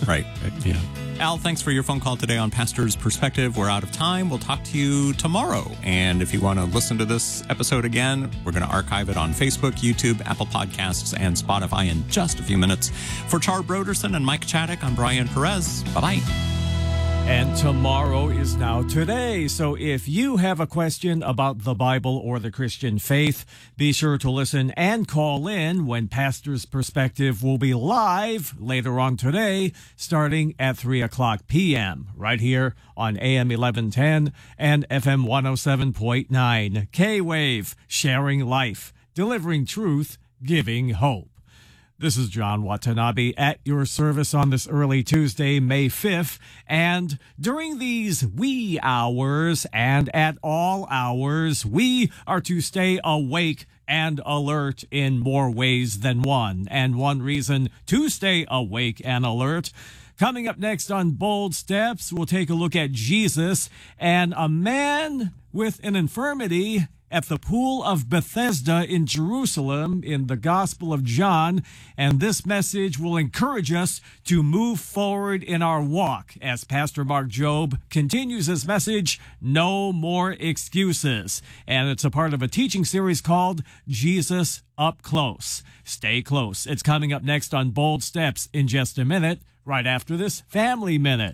Right. Yeah. Al, thanks for your phone call today on Pastor's Perspective. We're out of time. We'll talk to you tomorrow. And if you want to listen to this episode again, we're going to archive it on Facebook, YouTube, Apple Podcasts, and Spotify in just a few minutes. For Char Broderson and Mike Chaddick, I'm Brian Perez. Bye-bye. And tomorrow is now today. So if you have a question about the Bible or the Christian faith, be sure to listen and call in when Pastor's Perspective will be live later on today, starting at 3 o'clock p.m. right here on AM 1110 and FM 107.9. K-Wave, sharing life, delivering truth, giving hope. This is John Watanabe at your service on this early Tuesday, May 5th. And during these wee hours and at all hours, we are to stay awake and alert in more ways than one. And one reason to stay awake and alert. Coming up next on Bold Steps, we'll take a look at Jesus and a man with an infirmity at the pool of Bethesda in Jerusalem in the Gospel of John. And this message will encourage us to move forward in our walk as Pastor Mark Jobe continues his message, No More Excuses. And it's a part of a teaching series called Jesus Up Close. Stay close. It's coming up next on Bold Steps in just a minute, right after this Family Minute.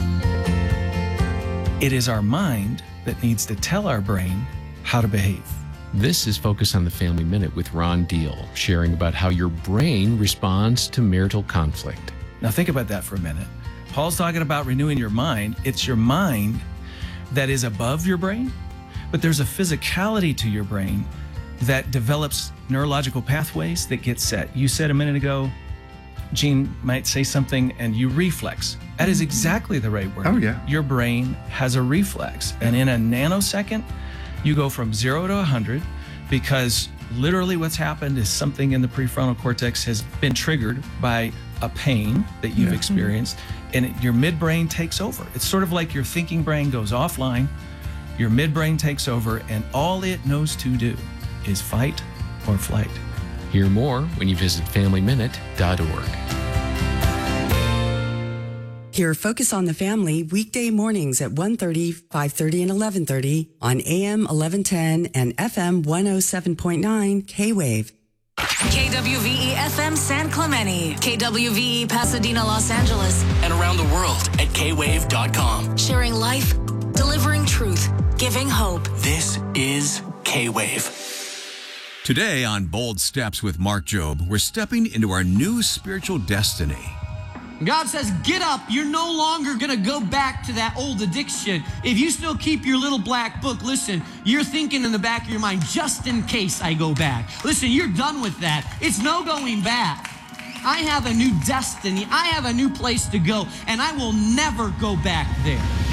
It is our mind that needs to tell our brain how to behave. This is Focus on the Family Minute with Ron Deal, sharing about how your brain responds to marital conflict. Now think about that for a minute. Paul's talking about renewing your mind. It's your mind that is above your brain, but there's a physicality to your brain that develops neurological pathways that get set. You said a minute ago, Gene might say something and you reflex. That is exactly the right word. Oh, yeah. Your brain has a reflex. And in a nanosecond, you go from 0 to 100 because literally what's happened is something in the prefrontal cortex has been triggered by a pain that you've experienced, and your midbrain takes over. It's sort of like your thinking brain goes offline, your midbrain takes over, and all it knows to do is fight or flight. Hear more when you visit FamilyMinute.org. Hear Focus on the Family weekday mornings at 1:30, 5:30, and 11:30 on AM 1110 and FM 107.9 K-Wave. KWVE FM San Clemente, KWVE Pasadena, Los Angeles, and around the world at kwave.com. Sharing life, delivering truth, giving hope. This is K-Wave. Today on Bold Steps with Mark Jobe, we're stepping into our new spiritual destiny. God says, get up. You're no longer going to go back to that old addiction. If you still keep your little black book, listen, you're thinking in the back of your mind, just in case I go back. Listen, you're done with that. It's no going back. I have a new destiny. I have a new place to go, and I will never go back there.